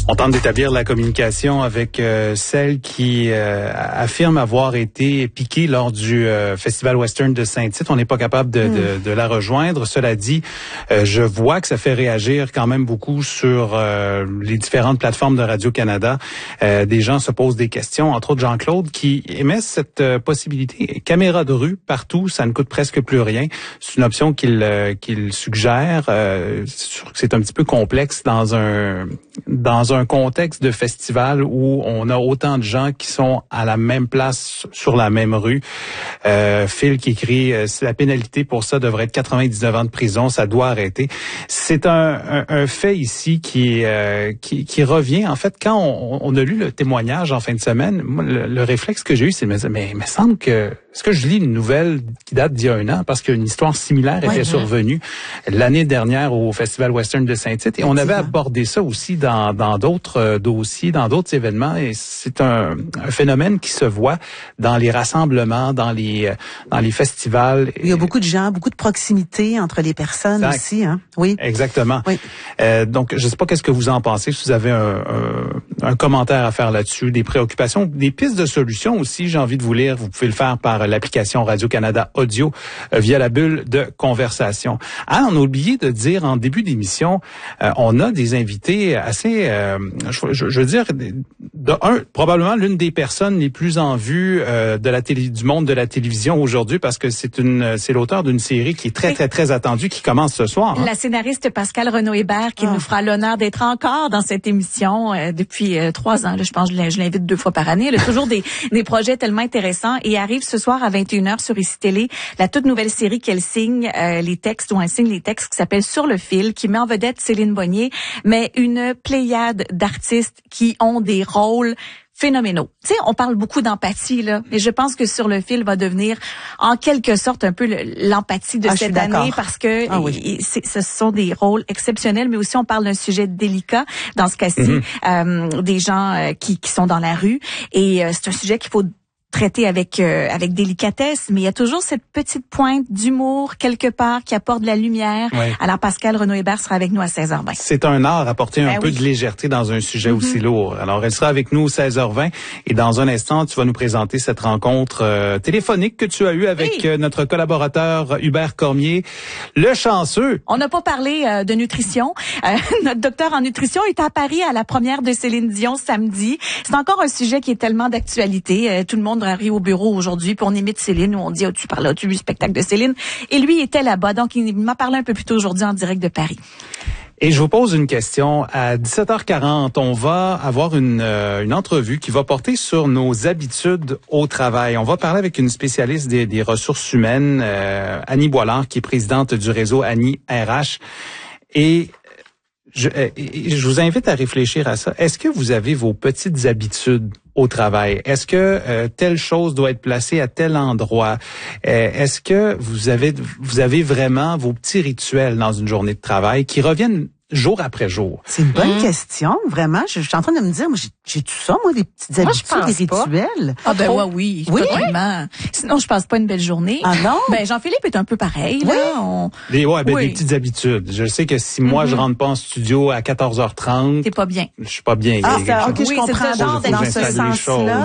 On tente d'établir la communication avec celle qui affirme avoir été piquée lors du Festival Western de Saint-Tite. On n'est pas capable de la rejoindre. Cela dit, je vois que ça fait réagir quand même beaucoup sur les différentes plateformes de Radio-Canada. Des gens se posent des questions, entre autres Jean-Claude, qui émet cette possibilité. Caméra de rue, partout, ça ne coûte presque plus rien. C'est une option qu'il suggère. C'est sûr que c'est un petit peu complexe dans un contexte de festival où on a autant de gens qui sont à la même place sur la même rue. Phil qui écrit la pénalité pour ça devrait être 99 ans de prison, ça doit arrêter. C'est un fait ici qui revient. En fait, quand on a lu le témoignage en fin de semaine, moi, le réflexe que j'ai eu, c'est mais il me semble que est-ce que je lis une nouvelle qui date d'il y a un an parce qu'une histoire similaire était survenue l'année dernière au Festival Western de Saint-Tite et on avait abordé ça aussi dans d'autres dossiers, dans d'autres événements et c'est un phénomène qui se voit dans les rassemblements, dans les festivals. Il y a beaucoup de gens, beaucoup de proximité entre les personnes aussi, hein. Oui. Exactement. Oui. Donc je sais pas qu'est-ce que vous en pensez, si vous avez un commentaire à faire là-dessus, des préoccupations, des pistes de solutions aussi, j'ai envie de vous lire, vous pouvez le faire par l'application Radio-Canada Audio via la bulle de conversation. Ah, on a oublié de dire en début d'émission, on a des invités assez, je veux dire, probablement l'une des personnes les plus en vue du monde de la télévision aujourd'hui parce que c'est l'auteur d'une série qui est très attendue qui commence ce soir. La scénariste Pascale Renaud-Hébert qui nous fera l'honneur d'être encore dans cette émission depuis 3 ans. Là, je pense que je l'invite 2 fois par année. Elle a toujours des projets tellement intéressants et arrive ce soir à 21h sur ICI Télé, la toute nouvelle série qu'elle signe les textes, dont elle signe les textes qui s'appelle Sur le fil, qui met en vedette Céline Bonnier, mais une pléiade d'artistes qui ont des rôles phénoménaux. Tu sais, on parle beaucoup d'empathie, là, mais je pense que Sur le fil va devenir en quelque sorte un peu l'empathie de cette année parce que ce sont des rôles exceptionnels, mais aussi on parle d'un sujet délicat, dans ce cas-ci, des gens qui sont dans la rue et c'est un sujet qu'il faut traité avec délicatesse, mais il y a toujours cette petite pointe d'humour quelque part qui apporte de la lumière. Oui. Alors Pascale Renaud-Hébert sera avec nous à 16h20. C'est un art apporter un peu de légèreté dans un sujet aussi lourd. Alors elle sera avec nous à 16h20 et dans un instant tu vas nous présenter cette rencontre téléphonique que tu as eue avec notre collaborateur Hubert Cormier, le chanceux. On n'a pas parlé de nutrition. Notre docteur en nutrition est à Paris à la première de Céline Dion samedi. C'est encore un sujet qui est tellement d'actualité. Tout le monde arrive au bureau aujourd'hui puis on imite Céline ou on dit tu vu le spectacle de Céline et lui était là-bas donc il m'a parlé un peu plus tôt aujourd'hui en direct de Paris. Et je vous pose une question. À 17h40, on va avoir une entrevue qui va porter sur nos habitudes au travail. On va parler avec une spécialiste des ressources humaines, Annie Boilard, qui est présidente du réseau Annie RH. Et je vous invite à réfléchir à ça. Est-ce que vous avez vos petites habitudes au travail? Est-ce que telle chose doit être placée à tel endroit? Est-ce que vous avez vraiment vos petits rituels dans une journée de travail qui reviennent jour après jour? C'est une bonne question, vraiment. Je suis en train de me dire, moi, j'ai tout ça, moi, des petites habitudes, des rituels. Ah ben oui, totalement. Sinon, je passe pas une belle journée. Ah non? Ben Jean-Philippe est un peu pareil. Là. Des petites habitudes. Je sais que si moi, je rentre pas en studio à 14h30... T'es pas bien. Je suis pas bien. Je comprends dans ce sens-là.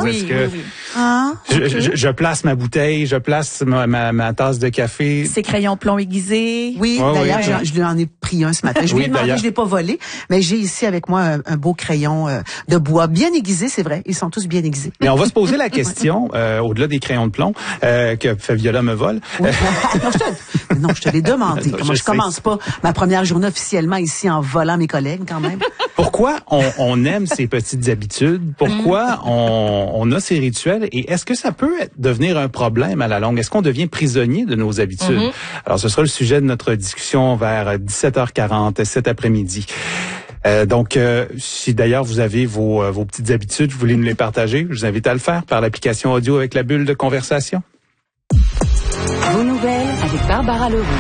Je place ma bouteille, je place ma tasse de café. Ses crayons plomb aiguisés. Oui, d'ailleurs, je lui en ai pris un ce matin. Je lui ai demandé, je l'ai pas volé, mais j'ai ici avec moi un beau crayon de bois bien aiguisé, c'est vrai. Ils sont tous bien aiguisés. Mais on va se poser la question, au-delà des crayons de plomb que Fabiola me vole. Oui. Non, je te l'ai demandé. Je commence pas ma première journée officiellement ici en volant mes collègues quand même. Pourquoi on aime ces petites habitudes? Pourquoi on a ces rituels? Et est-ce que ça peut devenir un problème à la longue? Est-ce qu'on devient prisonnier de nos habitudes? Alors, ce sera le sujet de notre discussion vers 17h40 cet après-midi. Donc, si d'ailleurs vous avez vos petites habitudes, vous voulez nous les partager, je vous invite à le faire par l'application audio avec la bulle de conversation. Vos nouvelles avec Barbara Leroux.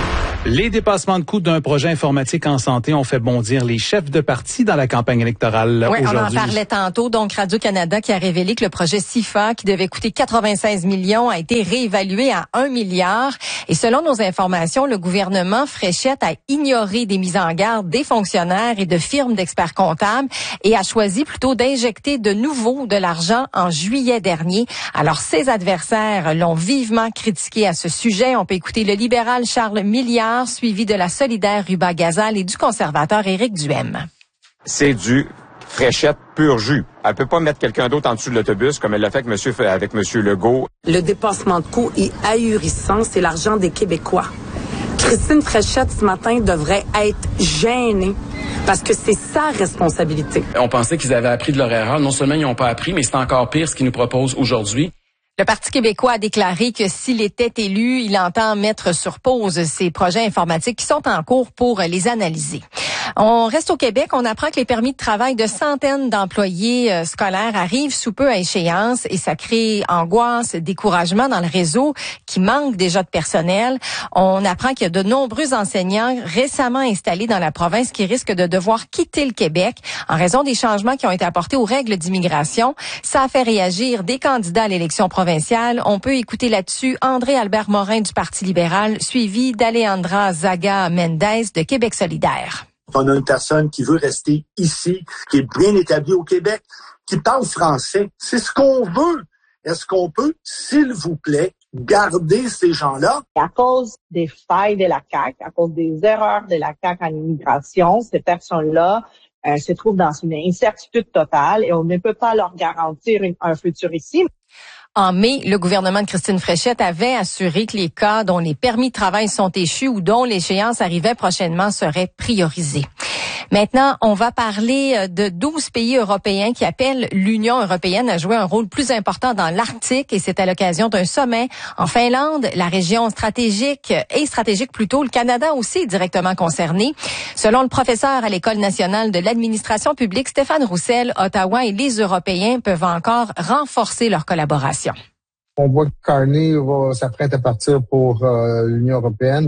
Les dépassements de coûts d'un projet informatique en santé ont fait bondir les chefs de parti dans la campagne électorale aujourd'hui. Oui, on en parlait tantôt. Donc, Radio-Canada qui a révélé que le projet CIFA, qui devait coûter 96 millions, a été réévalué à 1 milliard. Et selon nos informations, le gouvernement Fréchette a ignoré des mises en garde des fonctionnaires et de firmes d'experts comptables et a choisi plutôt d'injecter de nouveau de l'argent en juillet dernier. Alors, ses adversaires l'ont vivement critiqué à ce sujet. On peut écouter le libéral Charles Milliard, suivi de la solidaire Ruba Gazal et du conservateur Éric Duhem. C'est du Fréchette pur jus. Elle peut pas mettre quelqu'un d'autre en dessous de l'autobus comme elle l'a fait avec monsieur Legault. Le dépassement de coûts est ahurissant. C'est l'argent des Québécois. Christine Fréchette, ce matin, devrait être gênée parce que c'est sa responsabilité. On pensait qu'ils avaient appris de leur erreur. Non seulement ils n'ont pas appris, mais c'est encore pire ce qu'ils nous proposent aujourd'hui. Le Parti québécois a déclaré que s'il était élu, il entend mettre sur pause ces projets informatiques qui sont en cours pour les analyser. On reste au Québec. On apprend que les permis de travail de centaines d'employés scolaires arrivent sous peu à échéance et ça crée angoisse, découragement dans le réseau qui manque déjà de personnel. On apprend qu'il y a de nombreux enseignants récemment installés dans la province qui risquent de devoir quitter le Québec en raison des changements qui ont été apportés aux règles d'immigration. Ça a fait réagir des candidats à l'élection provinciale. On peut écouter là-dessus André-Albert Morin du Parti libéral, suivi d'Alejandra Zaga Mendez de Québec solidaire. On a une personne qui veut rester ici, qui est bien établie au Québec, qui parle français. C'est ce qu'on veut. Est-ce qu'on peut, s'il vous plaît, garder ces gens-là? À cause des failles de la CAQ, à cause des erreurs de la CAQ en immigration, ces personnes-là se trouvent dans une incertitude totale et on ne peut pas leur garantir un futur ici. En mai, le gouvernement de Christine Fréchette avait assuré que les cas dont les permis de travail sont échus ou dont l'échéance arrivait prochainement seraient priorisés. Maintenant, on va parler de 12 pays européens qui appellent l'Union européenne à jouer un rôle plus important dans l'Arctique et c'est à l'occasion d'un sommet en Finlande, la région stratégique plutôt, le Canada aussi est directement concerné. Selon le professeur à l'École nationale de l'administration publique, Stéphane Roussel, Ottawa et les Européens peuvent encore renforcer leur collaboration. On voit que Carney s'apprête à partir pour l'Union européenne.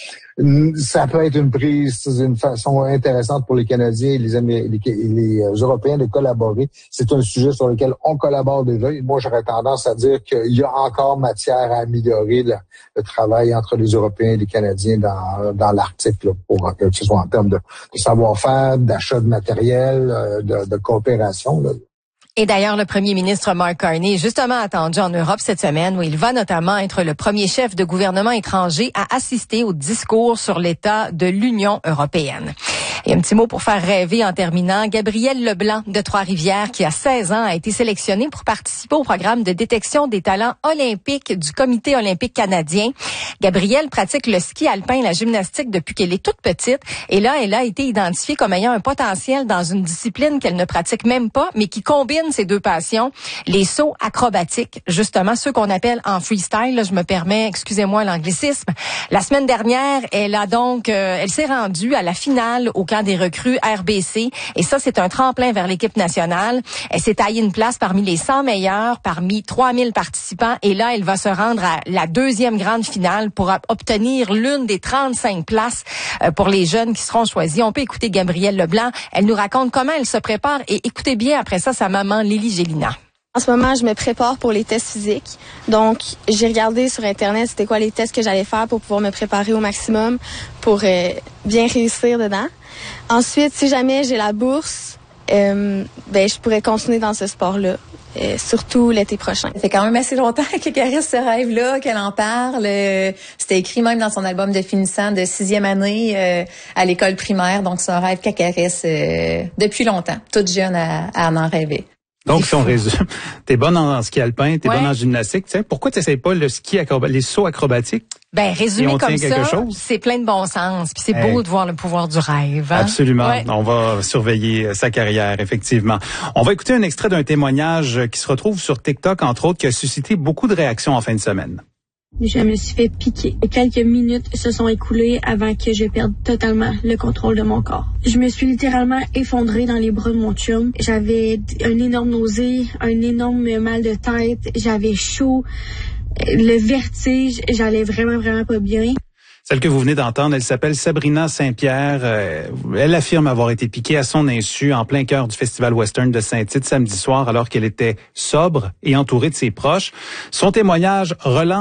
Ça peut être une prise d'une façon intéressante pour les Canadiens et les Européens de collaborer. C'est un sujet sur lequel on collabore déjà. Et moi, j'aurais tendance à dire qu'il y a encore matière à améliorer le travail entre les Européens et les Canadiens dans l'Arctique, là, pour que ce soit en termes de savoir-faire, d'achat de matériel, de coopération, là. Et d'ailleurs, le premier ministre Mark Carney est justement attendu en Europe cette semaine où il va notamment être le premier chef de gouvernement étranger à assister au discours sur l'état de l'Union européenne. Et un petit mot pour faire rêver en terminant. Gabriel Leblanc de Trois-Rivières, qui a 16 ans, a été sélectionné pour participer au programme de détection des talents olympiques du Comité olympique canadien. Gabrielle pratique le ski alpin et la gymnastique depuis qu'elle est toute petite. Et là, elle a été identifiée comme ayant un potentiel dans une discipline qu'elle ne pratique même pas, mais qui combine ces deux passions, les sauts acrobatiques, justement ceux qu'on appelle en freestyle. Là, je me permets, excusez-moi l'anglicisme. La semaine dernière, elle s'est rendue à la finale au camp des recrues RBC. Et ça, c'est un tremplin vers l'équipe nationale. Elle s'est taillée une place parmi les 100 meilleurs, parmi 3000 participants. Et là, elle va se rendre à la deuxième grande finale pour obtenir l'une des 35 places pour les jeunes qui seront choisis. On peut écouter Gabrielle Leblanc. Elle nous raconte comment elle se prépare et écoutez bien après ça sa maman Lily Gélina. En ce moment, je me prépare pour les tests physiques. Donc, j'ai regardé sur Internet c'était quoi les tests que j'allais faire pour pouvoir me préparer au maximum pour bien réussir dedans. Ensuite, si jamais j'ai la bourse, je pourrais continuer dans ce sport-là. Surtout l'été prochain. Ça fait quand même assez longtemps qu'elle caresse ce rêve-là, qu'elle en parle. C'était écrit même dans son album de finissant de 6e année à l'école primaire. Donc, c'est un rêve qu'elle caresse depuis longtemps, toute jeune à en rêver. Donc, si on résume, t'es bonne en ski alpin, t'es bonne en gymnastique. Tu sais, pourquoi t'essayes pas le ski les sauts acrobatiques? Résumé comme ça, c'est plein de bon sens. Puis c'est beau de voir le pouvoir du rêve. Hein? Absolument. Ouais. On va surveiller sa carrière, effectivement. On va écouter un extrait d'un témoignage qui se retrouve sur TikTok, entre autres, qui a suscité beaucoup de réactions en fin de semaine. Je me suis fait piquer. Quelques minutes se sont écoulées avant que je perde totalement le contrôle de mon corps. Je me suis littéralement effondrée dans les bras de mon chum. J'avais une énorme nausée, un énorme mal de tête, j'avais chaud, le vertige, j'allais vraiment, vraiment pas bien. Celle que vous venez d'entendre, elle s'appelle Sabrina Saint-Pierre. Elle affirme avoir été piquée à son insu en plein cœur du Festival Western de Saint-Tite samedi soir alors qu'elle était sobre et entourée de ses proches. Son témoignage relance